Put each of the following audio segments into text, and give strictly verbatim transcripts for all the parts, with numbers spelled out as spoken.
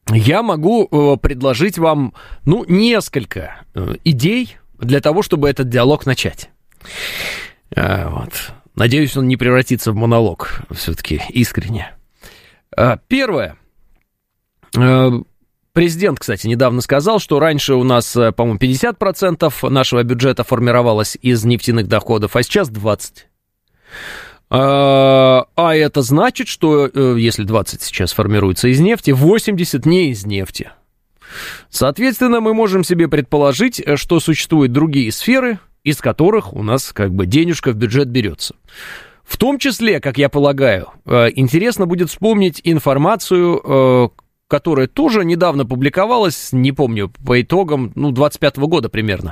я могу э, предложить вам, ну, несколько э, идей для того, чтобы этот диалог начать. Э, вот. Надеюсь, он не превратится в монолог, все-таки искренне. Э, первое. Э, президент, кстати, недавно сказал, что раньше у нас, по-моему, пятьдесят процентов нашего бюджета формировалось из нефтяных доходов, а сейчас двадцать процентов. А это значит, что если двадцать сейчас формируется из нефти, восемьдесят не из нефти. Соответственно, мы можем себе предположить, что существуют другие сферы, из которых у нас как бы денежка в бюджет берется. В том числе, как я полагаю, интересно будет вспомнить информацию, которая тоже недавно публиковалась, не помню, по итогам, ну, двадцать пятого года примерно.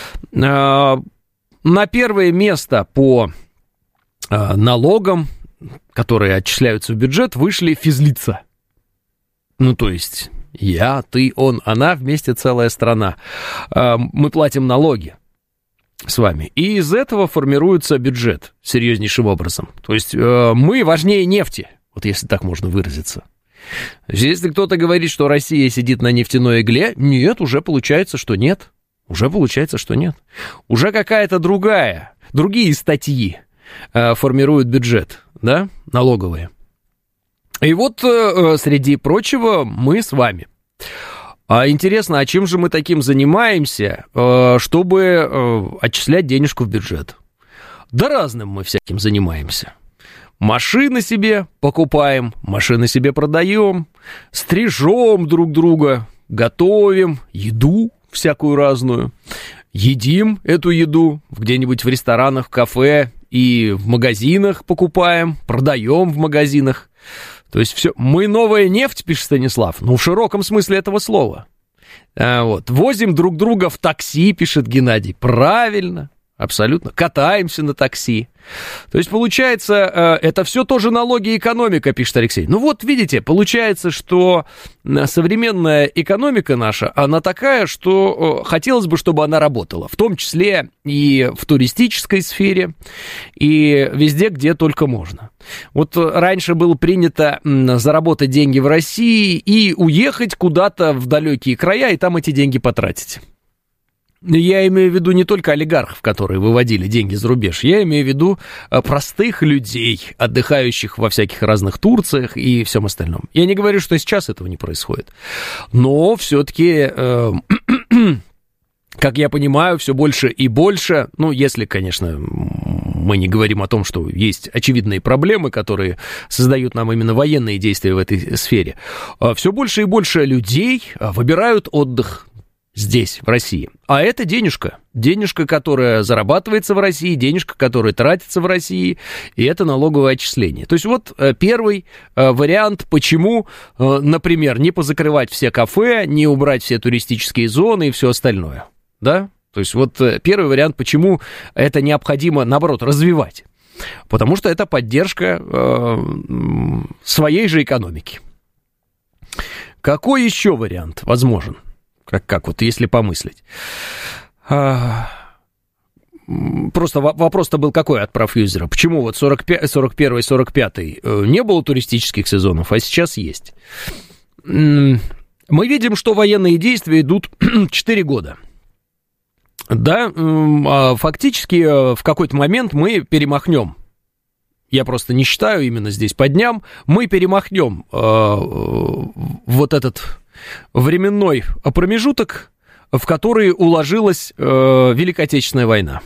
На первое место по налогам, которые отчисляются в бюджет, вышли физлица. Ну, то есть я, ты, он, она, вместе целая страна. Мы платим налоги с вами. И из этого формируется бюджет серьезнейшим образом. То есть мы важнее нефти, вот если так можно выразиться. Если кто-то говорит, что Россия сидит на нефтяной игле, нет, уже получается, что нет. Уже получается, что нет. Уже какая-то другая, другие статьи формируют бюджет, да, налоговые. И вот, среди прочего, мы с вами. А интересно, а чем же мы таким занимаемся, чтобы отчислять денежку в бюджет? Да разным мы всяким занимаемся. Машины себе покупаем, машины себе продаем, стрижем друг друга, готовим еду всякую разную, едим эту еду где-нибудь в ресторанах, в кафе, и в магазинах покупаем, продаем в магазинах. То есть все. Мы новая нефть, пишет Станислав, ну, в широком смысле этого слова. А, вот. Возим друг друга в такси, пишет Геннадий. Правильно, абсолютно. Катаемся на такси. То есть, получается, это все тоже налоги и экономика, пишет Алексей. Ну вот, видите, получается, что современная экономика наша, она такая, что хотелось бы, чтобы она работала. В том числе и в туристической сфере, и везде, где только можно. Вот раньше было принято заработать деньги в России и уехать куда-то в далекие края, и там эти деньги потратить. Я имею в виду не только олигархов, которые выводили деньги за рубеж, я имею в виду простых людей, отдыхающих во всяких разных Турциях и всем остальном. Я не говорю, что сейчас этого не происходит, но все-таки, э, как я понимаю, все больше и больше, ну, если, конечно, мы не говорим о том, что есть очевидные проблемы, которые создают нам именно военные действия в этой сфере, все больше и больше людей выбирают отдых здесь, в России. А это денежка. Денежка, которая зарабатывается в России, денежка, которая тратится в России, и это налоговое отчисление. То есть вот первый вариант, почему, например, не позакрывать все кафе, не убрать все туристические зоны и все остальное. Да? То есть вот первый вариант, почему это необходимо, наоборот, развивать. Потому что это поддержка э, своей же экономики. Какой еще вариант возможен? Как, как вот, если помыслить. А, просто вопрос-то был какой от профьюзера? Почему вот сорок первый сорок пятый не было туристических сезонов, а сейчас есть? Мы видим, что военные действия идут четыре года. Да, фактически в какой-то момент мы перемахнем. Я просто не считаю именно здесь по дням. Мы перемахнем вот этот временной промежуток, в который уложилась э, Великая Отечественная война.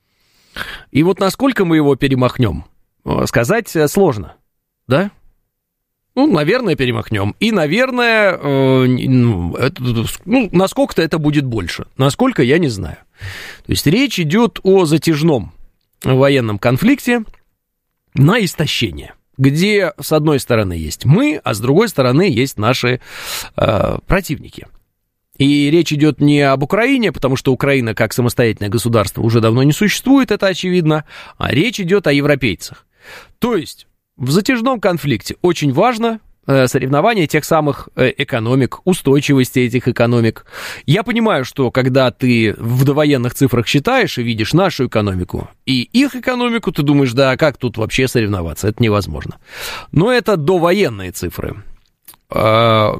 И вот насколько мы его перемахнем, сказать сложно, да? Ну, наверное, перемахнем. И, наверное, э, ну, это, ну, насколько-то это будет больше. Насколько, я не знаю. То есть речь идет о затяжном военном конфликте на истощение, где с одной стороны есть мы, а с другой стороны есть наши э, противники. И речь идет не об Украине, потому что Украина как самостоятельное государство уже давно не существует, это очевидно, а речь идет о европейцах. То есть в затяжном конфликте очень важно э, соревнование тех самых э, экономик, устойчивости этих экономик. Я понимаю, что когда ты в довоенных цифрах считаешь и видишь нашу экономику и их экономику, ты думаешь, да, как тут вообще соревноваться, это невозможно. Но это довоенные цифры.